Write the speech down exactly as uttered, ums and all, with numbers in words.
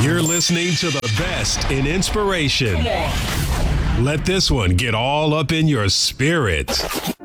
You're listening to the best in inspiration. Let this one get all up in your spirit.